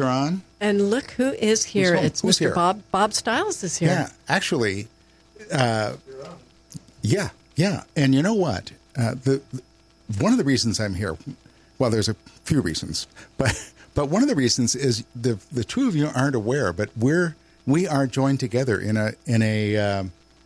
They're on. And look who is here. It's Who's Mr. here? Bob Stiles is here. Yeah, actually, yeah. And you know what? One of the reasons I'm here, well, there's a few reasons, but one of the reasons is the two of you aren't aware, but we are joined together in a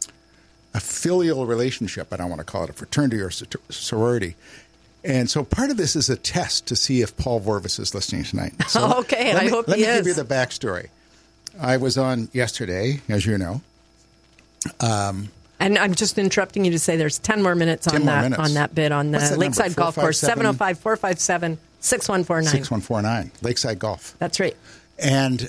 filial relationship. I don't want to call it a fraternity or sorority. And so part of this is a test to see if Paul Vorvis is listening tonight. So okay, I hope he is. Let me give you the backstory. I was on yesterday, as you know. And I'm just interrupting you to say there's 10 more minutes on that bid on the Lakeside Golf Course, 705-457-6149. 6149, Lakeside Golf. That's right. And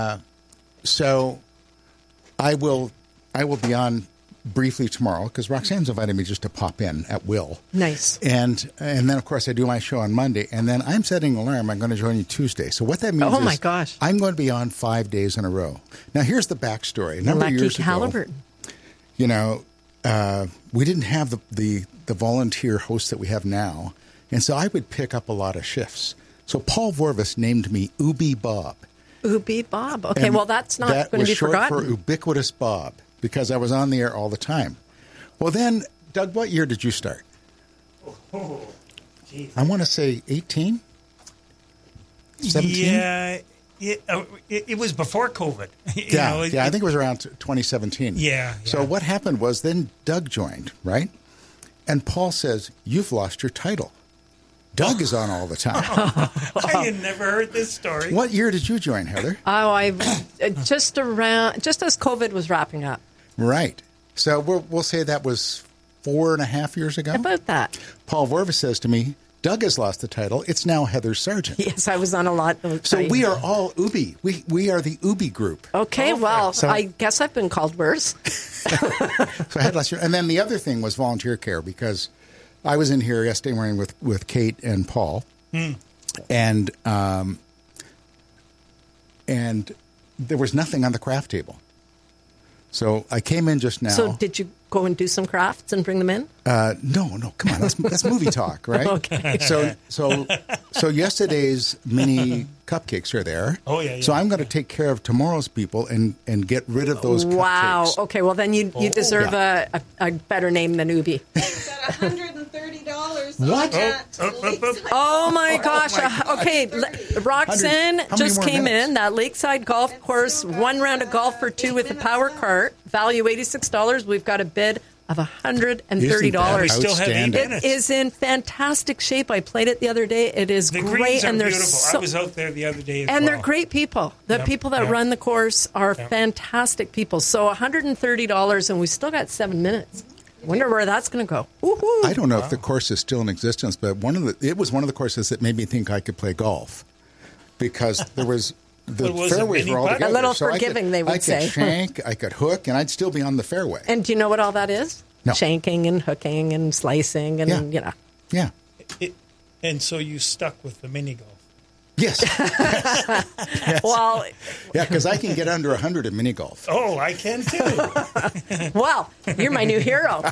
so I will be on briefly tomorrow because Roxanne's invited me just to pop in at will. Nice. And then, of course, I do my show on Monday. And then I'm setting an alarm. I'm going to join you Tuesday. So what that means my gosh. I'm going to be on 5 days in a row. Now, here's the backstory. A number of years ago, you know, we didn't have the volunteer hosts that we have now. And so I would pick up a lot of shifts. So Paul Vorvis named me Ubi Bob. Ubi Bob. Okay, and well, that's not going to be forgotten. That was short for Ubiquitous Bob because I was on the air all the time. Well, then, Doug, what year did you start? Oh, geez. I want to say 18? 17? Yeah, it was before COVID. Yeah, I think it was around 2017. Yeah. So what happened was then Doug joined, right? And Paul says, "You've lost your title." Doug is on all the time. I had never heard this story. What year did you join, Heather? Oh, I just as COVID was wrapping up. Right. So we'll say that was 4.5 years ago. About that. Paul Vorvis says to me, "Doug has lost the title. It's now Heather Sargent." Yes, I was on a lot. So we are all Ubi. We are the Ubi group. Okay, so I guess I've been called worse. So I had last year. And then the other thing was volunteer care because I was in here yesterday morning with Kate and Paul, and there was nothing on the craft table. So I came in just now. So did you go and do some crafts and bring them in? No, come on, that's movie talk, right? Okay. So yesterday's mini cupcakes are there. Oh yeah. So I'm going to take care of tomorrow's people and get rid of those cupcakes. Wow. Okay. Well, then you deserve a better name than Ubi. $130. What? Oh my gosh. Okay. Roxanne just came in. That Lakeside Golf Course, 1 round of golf for 2 with a power cart, value $86. We've got a bid of $130. We still have 8 minutes. It is in fantastic shape. I played it the other day. It is the great, greens are and they're beautiful. I was out there the other day, they're great people. The people that run the course are fantastic people. So $130, and we still got 7 minutes. Wonder where that's going to go. Woo-hoo. I don't know if the course is still in existence, but it was one of the courses that made me think I could play golf because there was. The fairways were all together. A little forgiving, they would say. I could shank, I could hook, and I'd still be on the fairway. And do you know what all that is? No. Shanking and hooking and slicing and, you know. Yeah. And so you stuck with the mini golf. Yes. Yes. Well, yeah, because I can get under 100 in mini golf. Oh, I can too. Well, you're my new hero.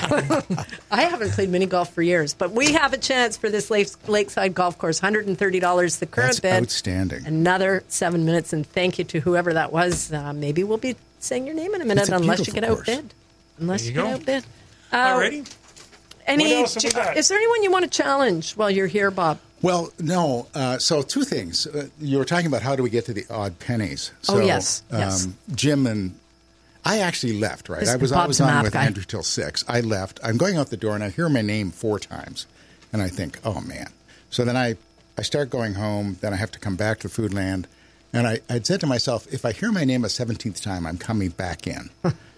I haven't played mini golf for years, but we have a chance for this Lakeside Golf Course. $130, the current bid. Outstanding. Another 7 minutes, and thank you to whoever that was. Maybe we'll be saying your name in a minute, unless you get outbid. Unless you get outbid. Alrighty. What else have we got? Is there anyone you want to challenge while you're here, Bob? Well, no. So 2 things. You were talking about how do we get to the odd pennies. So, yes. Jim and I actually left, right? I was on with Andrew till 6. I left. I'm going out the door, and I hear my name 4 times. And I think, oh, man. So then I start going home. Then I have to come back to Foodland. And I'd said to myself, if I hear my name a 17th time, I'm coming back in.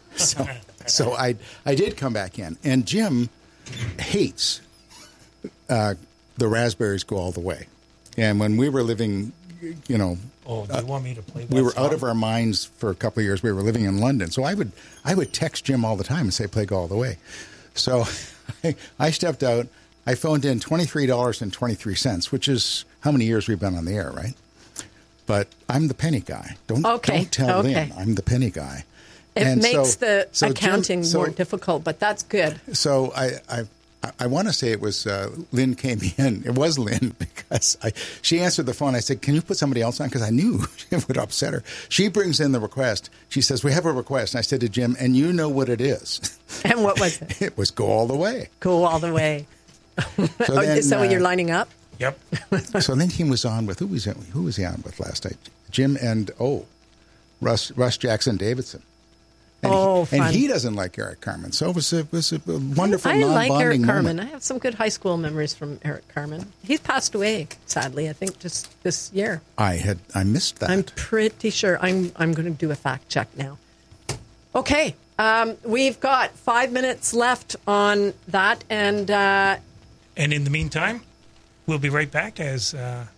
So I did come back in. And Jim hates the raspberries go all the way. And when we were living, you know... Oh, do you want me to play that We were song? out of our minds for a couple of years. We were living in London. So I would text Jim all the time and say, play Go All the Way. So I stepped out. I phoned in $23.23, which is how many years we've been on the air, right? But I'm the penny guy. Don't tell Lynn. I'm the penny guy. It makes the accounting more difficult, but that's good. So I want to say it was Lynn came in. It was Lynn because she answered the phone. I said, can you put somebody else on? Because I knew it would upset her. She brings in the request. She says, we have a request. And I said to Jim, and you know what it is. And what was it? It was Go All the Way. Go All the Way. So, then, so you're lining up? Yep. So then he was on with, who was he on with last night? Jim and, Russ Jackson Davidson. And fun. And he doesn't like Eric Carmen. So it was a wonderful I like Eric non-bonding Carmen. moment. I have some good high school memories from Eric Carmen. He's passed away, sadly, I think, just this year. I missed that. I'm pretty sure. I'm going to do a fact check now. Okay. We've got 5 minutes left on that. And in the meantime, we'll be right back as